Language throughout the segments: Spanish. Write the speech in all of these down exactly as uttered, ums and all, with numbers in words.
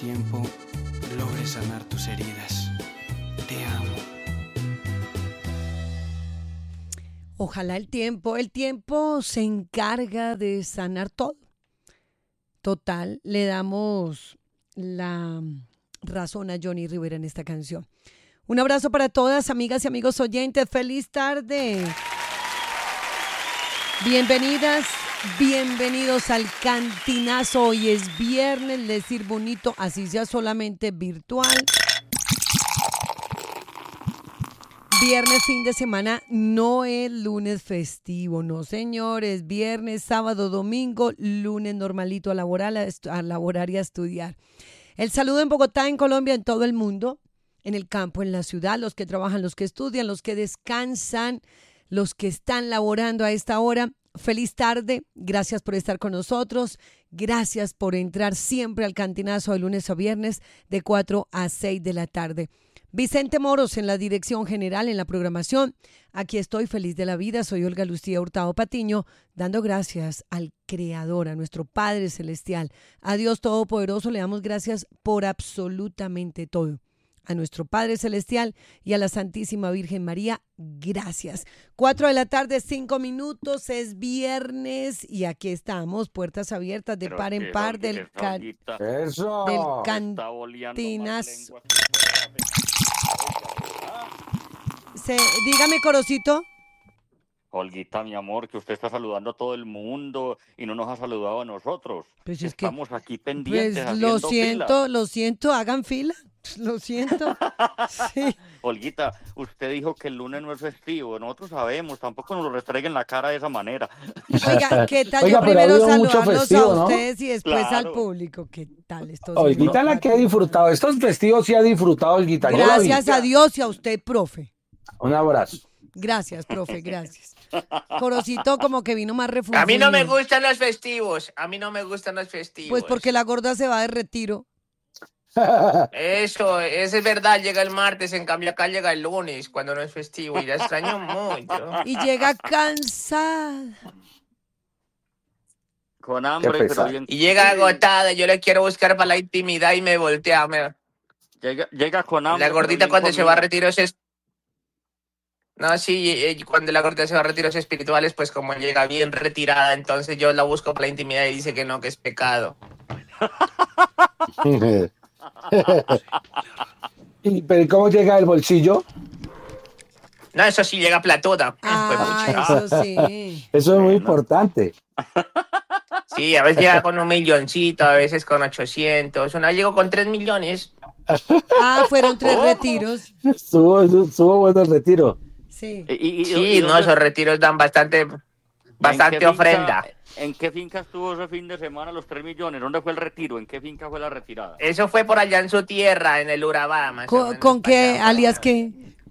tiempo logre sanar tus heridas. Te amo. Ojalá el tiempo, el tiempo se encarga de sanar todo. Total, le damos la razón a Johnny Rivera en esta canción. Un abrazo para todas, amigas y amigos oyentes. Feliz tarde. Bienvenidas, bienvenidos al Cantinazo. Hoy es viernes, les sirvo bonito, así sea solamente virtual. Viernes, fin de semana, no es lunes festivo, no señores. Viernes, sábado, domingo, lunes normalito a laborar, a, estu- a laborar y a estudiar. El saludo en Bogotá, en Colombia, en todo el mundo, en el campo, en la ciudad, los que trabajan, los que estudian, los que descansan, los que están laborando a esta hora. Feliz tarde, gracias por estar con nosotros, gracias por entrar siempre al Cantinazo de lunes a viernes de cuatro a seis de la tarde. Vicente Moros en la dirección general, en la programación. Aquí estoy feliz de la vida, soy Olga Lucía Hurtado Patiño, dando gracias al Creador, a nuestro Padre Celestial, a Dios Todopoderoso, le damos gracias por absolutamente todo. A nuestro Padre Celestial y a la Santísima Virgen María, gracias. Cuatro de la tarde, cinco minutos, es viernes y aquí estamos, puertas abiertas de Pero par en que par Olga, del, que ca- Olguita Eso. del está boleando más Cantinazo. lengua que fuera. Se, dígame, Corocito. Olguita, mi amor, que usted está saludando a todo el mundo y no nos ha saludado a nosotros. Pues es que, Estamos aquí pendientes pues haciendo lo siento, fila. lo siento, hagan fila. Lo siento. Sí. Olguita, usted dijo que el lunes no es festivo. Nosotros sabemos, tampoco nos lo restreguen la cara de esa manera. Oiga, ¿qué tal Oiga, yo pero ha primero habido mucho saludarlos festivo, a ¿no? ustedes y después Claro. al público? ¿Qué tal estos Olguita la que ha disfrutado. Estos festivos sí ha disfrutado, Olguita. Yo la vi. Gracias a Dios y a usted, profe. Un abrazo. Gracias, profe, gracias. Corocito como que vino más refunfuño. A mí no me gustan los festivos. A mí no me gustan los festivos. Pues porque la gorda se va de retiro. Eso, eso es verdad. Llega el martes, en cambio acá llega el lunes, cuando no es festivo. Y la extraño mucho. Y llega cansada. Con hambre, pero pesar. bien. Y llega agotada. Yo le quiero buscar para la intimidad y me voltea. Me... Llega, llega con hambre. La gordita pero bien cuando se va a comida. retiros es... No, sí, eh, cuando la gordita se va a retiros espirituales, pues como llega bien retirada, entonces yo la busco para la intimidad y dice que no, que es pecado. ¿Y, pero cómo llega el bolsillo? No, eso sí llega platuda. Ah, eso sí. Eso es muy importante. Sí, a veces llega con un milloncito, a veces con ochocientos. Una vez llegó con tres millones. Ah, fueron tres retiros. Estuvo, estuvo bueno el retiro. Sí. Y- y- y- Sí, y no, dónde- esos retiros dan bastante, ¿En bastante qué finca- ofrenda. ¿En qué finca estuvo ese fin de semana los tres millones? ¿Dónde fue el retiro? ¿En qué finca fue la retirada? Eso fue por allá en su tierra, en el Urabá, más o ¿Con, menos, con para qué, allá. alias qué?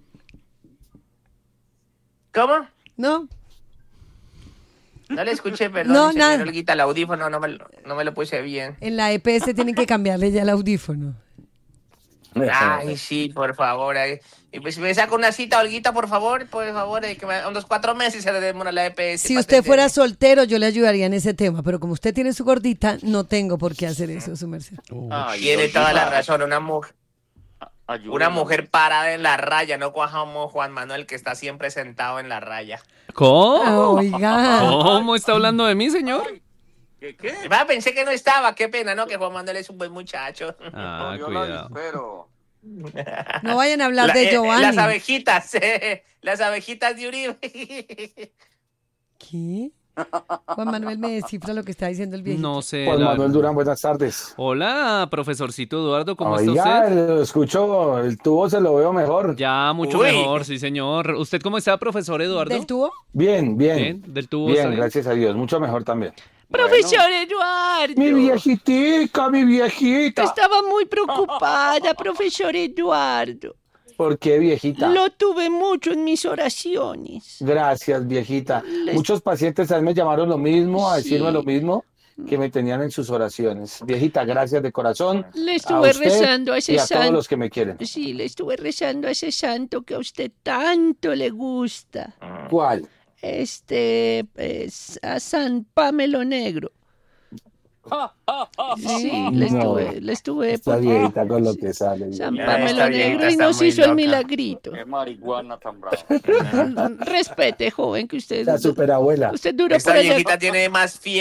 ¿Cómo? ¿No? No le escuché, perdón, No, señor nada. Olguita, el audífono no me, lo- no me lo puse bien. En la E P S tienen que cambiarle ya el audífono. Ay, sí, por favor. ay. Y pues me saca una cita, Olguita, por favor, por favor, eh, que me- unos cuatro meses se le demora la E P S. Si para usted fuera atender. soltero, yo le ayudaría en ese tema, pero como usted tiene su gordita, no tengo por qué hacer eso, su merced. Ay, Tiene toda la Olguita, razón, una mujer. ayúdenos. Una mujer parada en la raya, no como Juan Manuel que está siempre sentado en la raya. ¿Cómo? Oiga. ¿Cómo está hablando de mí, señor? ¿Qué? ¿Qué? Ah, pensé que no estaba, qué pena, ¿no? Que Juan Manuel es un buen muchacho. Ah, Yo la cuidado. espero. No vayan a hablar La- de eh, Giovanni. las abejitas, eh, las abejitas de Uribe. ¿Qué? Juan Manuel me descifra lo que está diciendo el viejito. No sé. Juan la Manuel verdad. Durán, buenas tardes. Hola, profesorcito Eduardo, ¿cómo está Oiga, usted? lo escucho, el tubo se lo veo mejor. Ya, mucho Uy. mejor, sí, señor. ¿Usted cómo está, profesor Eduardo? ¿Del tubo? Bien, bien. Bien, del tubo. ¿está Bien, bien? gracias a Dios, mucho mejor también. Profesor Eduardo. Mi viejitica, mi viejita. Estaba muy preocupada, profesor Eduardo. ¿Por qué, viejita? Lo tuve mucho en mis oraciones. Gracias, viejita. Les- Muchos pacientes a mí me llamaron lo mismo, a Sí. decirme lo mismo que me tenían en sus oraciones. Viejita, gracias de corazón. Le a estuve usted rezando a y ese a todos santo. los que me quieren. Sí, le estuve rezando a ese santo que a usted tanto le gusta. ¿Cuál? Este, es a San Pamelo Negro. Sí, le No, estuve, le estuve esta por viejita con lo que sale. San Ya, Pamelo esta viejita Negro y está nos muy hizo el loca. milagrito. Qué marihuana tan brava. Respete, joven, que usted, La superabuela. usted duró Esta por allá. viejita tiene más fiebre